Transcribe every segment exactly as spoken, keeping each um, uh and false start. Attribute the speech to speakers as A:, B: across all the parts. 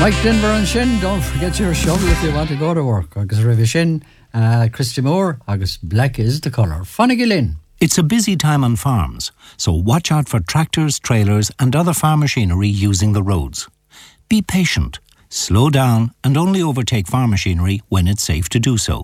A: Mike Denver and Shin, don't forget your shovel if you want to go to work. Agus Rivi Shin, uh, Christy Moore, Agus black is the colour. Funny Lynn.
B: It's a busy time on farms, so watch out for tractors, trailers and other farm machinery using the roads. Be patient, slow down and only overtake farm machinery when it's safe to do so.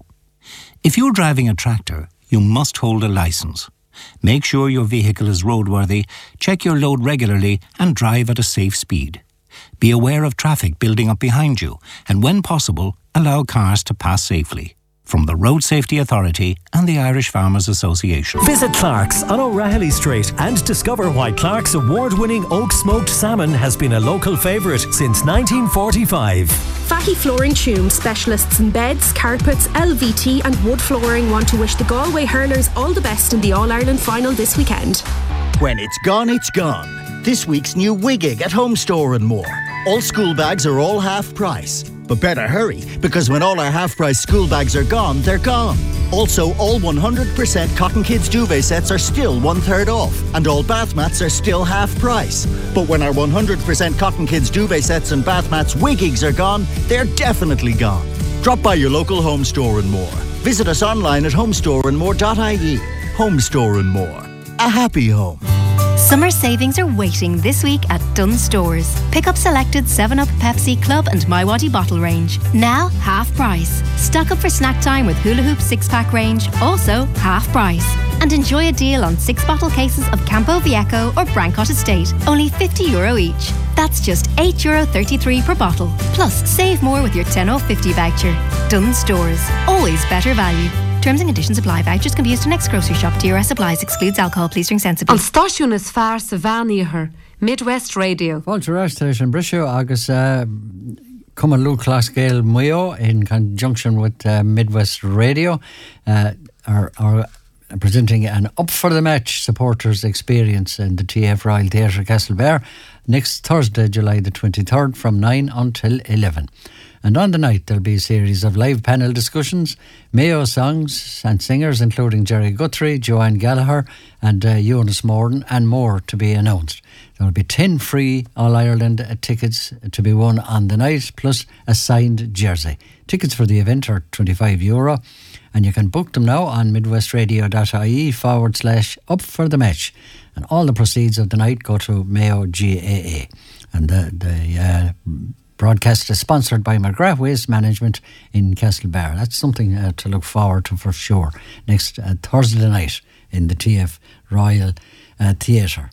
B: If you're driving a tractor, you must hold a licence. Make sure your vehicle is roadworthy, check your load regularly and drive at a safe speed. Be aware of traffic building up behind you and when possible, allow cars to pass safely. From the Road Safety Authority and the Irish Farmers Association.
C: Visit Clark's on O'Rahilly Street and discover why Clark's award-winning oak smoked salmon has been a local favourite since nineteen forty-five.
D: Fatty Flooring Tume, specialists in beds, carpets, L V T and wood flooring, want to wish the Galway hurlers all the best in the All-Ireland final this weekend.
E: When it's gone, it's gone. This week's new Wiggig at Home Store and more. All school bags are all half price. But better hurry, because when all our half-price school bags are gone, they're gone. Also, all one hundred percent Cotton Kids duvet sets are still one-third off, and all bath mats are still half price. But when our one hundred percent Cotton Kids duvet sets and bath mats Wiggigs are gone, they're definitely gone. Drop by your local Home Store and More. Visit us online at homestore and more dot I E. Home Store and More. A happy home.
F: Summer savings are waiting this week at Dunnes Stores. Pick up selected seven up, Pepsi, Club and MiWadi bottle range. Now half price. Stock up for snack time with Hula Hoop six-pack range, also half price. And enjoy a deal on six bottle cases of Campo Viejo or Brancott Estate, only fifty euro each. That's just eight euro thirty-three per bottle. Plus, save more with your ten off fifty voucher. Dunnes Stores. Always better value. Terms and conditions apply. Vouchers can be used to next grocery shop. T R S applies. Excludes alcohol. Please drink sensibly.
G: An stáisiún is fearr sa bhean Midwest Radio.
A: Fáilte reis an brisio agus uh, Cumann Lú Cláscéil Mayo in conjunction with uh, Midwest Radio uh, are, are presenting an Up for the Match supporters experience in the T F Royal Theatre Castlebar next Thursday, July the twenty-third from nine until eleven. And on the night there'll be a series of live panel discussions, Mayo songs and singers including Jerry Guthrie, Joanne Gallagher and uh, Eunice Morden and more to be announced. There will be ten free All-Ireland uh, tickets to be won on the night plus a signed jersey. Tickets for the event are twenty-five euro and you can book them now on midwestradio.ie forward slash up for the match. And all the proceeds of the night go to Mayo G A A. And the... the uh, broadcast is sponsored by McGrath Waste Management in Castlebar. That's something uh, to look forward to for sure. Next uh, Thursday night in the T F Royal uh, Theatre.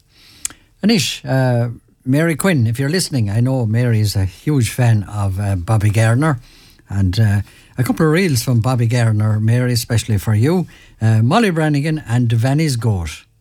A: Anish, uh, Mary Quinn, if you're listening, I know Mary is a huge fan of uh, Bobby Garner. And uh, a couple of reels from Bobby Garner, Mary, especially for you. Uh, Molly Brannigan and Vanny's Goat.